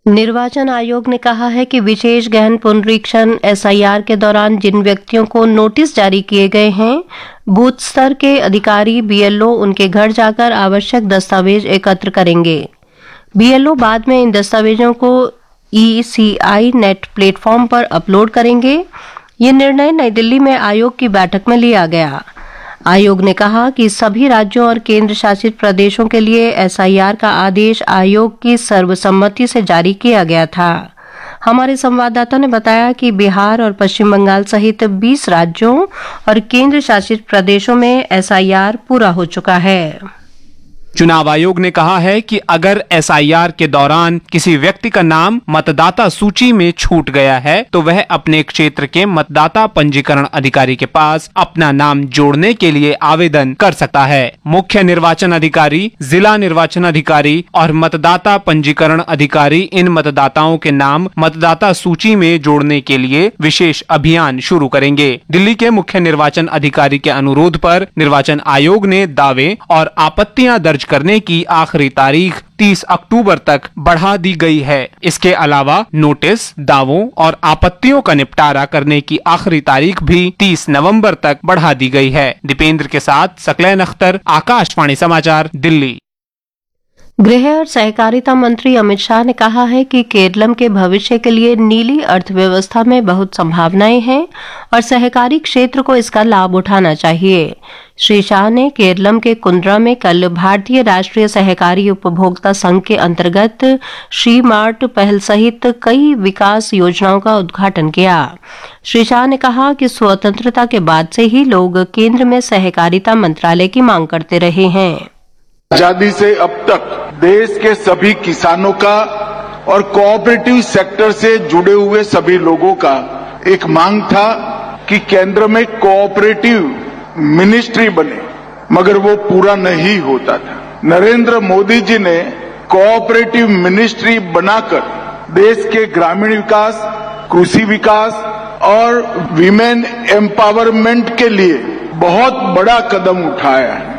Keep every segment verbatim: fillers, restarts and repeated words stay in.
निर्वाचन आयोग ने कहा है कि विशेष गहन पुनरीक्षण एस आई आर के दौरान जिन व्यक्तियों को नोटिस जारी किए गए हैं, बूथ स्तर के अधिकारी बी एल ओ उनके घर जाकर आवश्यक दस्तावेज एकत्र करेंगे। बी एल ओ बाद में इन दस्तावेजों को ई सी आई नेट प्लेटफॉर्म पर अपलोड करेंगे। ये निर्णय नई दिल्ली में आयोग की बैठक में लिया गया। आयोग ने कहा कि सभी राज्यों और केंद्र शासित प्रदेशों के लिए एस आई आर का आदेश आयोग की सर्वसम्मति से जारी किया गया था। हमारे संवाददाता ने बताया कि बिहार और पश्चिम बंगाल सहित बीस राज्यों और केंद्र शासित प्रदेशों में एस आई आर पूरा हो चुका है। चुनाव आयोग ने कहा है कि अगर एस आई आर के दौरान किसी व्यक्ति का नाम मतदाता सूची में छूट गया है तो वह अपने क्षेत्र के मतदाता पंजीकरण अधिकारी के पास अपना नाम जोड़ने के लिए आवेदन कर सकता है। मुख्य निर्वाचन अधिकारी, जिला निर्वाचन अधिकारी और मतदाता पंजीकरण अधिकारी इन मतदाताओं के नाम मतदाता सूची में जोड़ने के लिए विशेष अभियान शुरू करेंगे। दिल्ली के मुख्य निर्वाचन अधिकारी के अनुरोध पर निर्वाचन आयोग ने दावे और आपत्तियां दर्ज करने की आखिरी तारीख तीस अक्टूबर तक बढ़ा दी गई है। इसके अलावा नोटिस, दावों और आपत्तियों का निपटारा करने की आखिरी तारीख भी तीस नवंबर तक बढ़ा दी गई है। दीपेंद्र के साथ सकलैन अख्तर, आकाशवाणी समाचार, दिल्ली। गृह और सहकारिता मंत्री अमित शाह ने कहा है कि केरलम के भविष्य के लिए नीली अर्थव्यवस्था में बहुत संभावनाएं हैं और सहकारी क्षेत्र को इसका लाभ उठाना चाहिए। श्री शाह ने केरलम के कुंद्रा में कल भारतीय राष्ट्रीय सहकारी उपभोक्ता संघ के अंतर्गत श्री मार्ट पहल सहित कई विकास योजनाओं का उद्घाटन किया। श्री शाह ने कहा कि स्वतंत्रता के बाद से ही लोग केंद्र में सहकारिता मंत्रालय की मांग करते रहे हैं। आजादी से अब तक देश के सभी किसानों का और कोऑपरेटिव सेक्टर से जुड़े हुए सभी लोगों का एक मांग था कि केंद्र में कोऑपरेटिव मिनिस्ट्री बने, मगर वो पूरा नहीं होता था। नरेंद्र मोदी जी ने कोऑपरेटिव मिनिस्ट्री बनाकर देश के ग्रामीण विकास, कृषि विकास और विमेन एम्पावरमेंट के लिए बहुत बड़ा कदम उठाया है।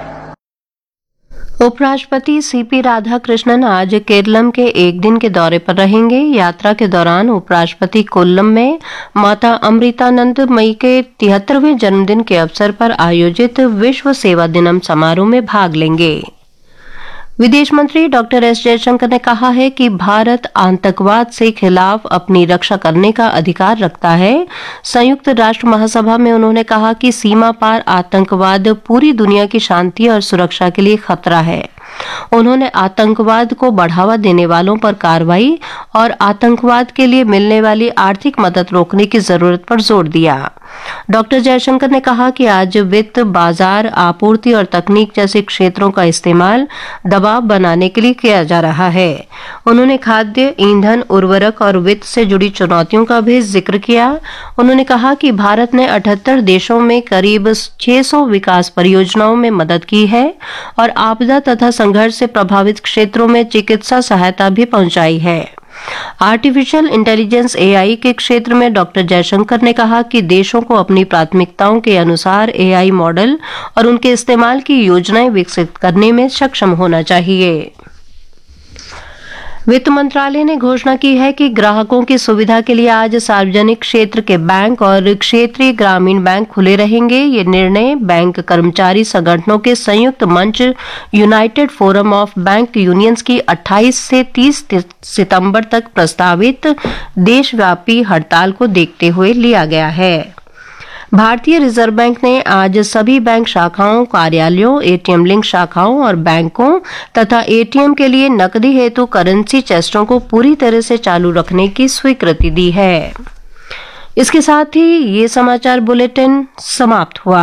उपराष्ट्रपति सी पी राधाकृष्णन आज केरलम के एक दिन के दौरे पर रहेंगे। यात्रा के दौरान उपराष्ट्रपति कोल्लम में माता अमृतानंदमयी के तिहत्तरवें जन्मदिन के अवसर पर आयोजित विश्व सेवा दिनम समारोह में भाग लेंगे। विदेश मंत्री डॉक्टर एस जयशंकर ने कहा है कि भारत आतंकवाद से खिलाफ अपनी रक्षा करने का अधिकार रखता है। संयुक्त राष्ट्र महासभा में उन्होंने कहा कि सीमा पार आतंकवाद पूरी दुनिया की शांति और सुरक्षा के लिए खतरा है। उन्होंने आतंकवाद को बढ़ावा देने वालों पर कार्रवाई और आतंकवाद के लिए मिलने वाली आर्थिक मदद रोकने की जरूरत पर जोर दिया। डॉक्टर जयशंकर ने कहा कि आज वित्त, बाजार, आपूर्ति और तकनीक जैसे क्षेत्रों का इस्तेमाल दबाव बनाने के लिए किया जा रहा है। उन्होंने खाद्य, ईंधन, उर्वरक और वित्त से जुड़ी चुनौतियों का भी जिक्र किया। उन्होंने कहा कि भारत ने अठहत्तर देशों में करीब छह सौ विकास परियोजनाओं में मदद की है और आपदा तथा संघर्ष से प्रभावित क्षेत्रों में चिकित्सा सहायता भी पहुंचाई है। आर्टिफिशियल इंटेलिजेंस ए आई के क्षेत्र में डॉक्टर जयशंकर ने कहा कि देशों को अपनी प्राथमिकताओं के अनुसार ए आई मॉडल और उनके इस्तेमाल की योजनाएं विकसित करने में सक्षम होना चाहिए। वित्त मंत्रालय ने घोषणा की है कि ग्राहकों की सुविधा के लिए आज सार्वजनिक क्षेत्र के बैंक और क्षेत्रीय ग्रामीण बैंक खुले रहेंगे। ये निर्णय बैंक कर्मचारी संगठनों के संयुक्त मंच United forum of bank unions की अट्ठाईस से तीस सितंबर तक प्रस्तावित देशव्यापी हड़ताल को देखते हुए लिया गया है। भारतीय रिजर्व बैंक ने आज सभी बैंक शाखाओं, कार्यालयों, ए टी एम लिंक शाखाओं और बैंकों तथा ए टी एम के लिए नकदी हेतु करेंसी चेस्टों को पूरी तरह से चालू रखने की स्वीकृति दी है। इसके साथ ही ये समाचार बुलेटिन समाप्त हुआ।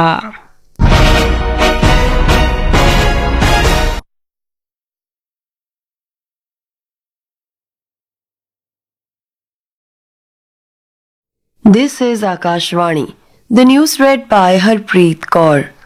This is Akashvani. The news read by Harpreet Kaur.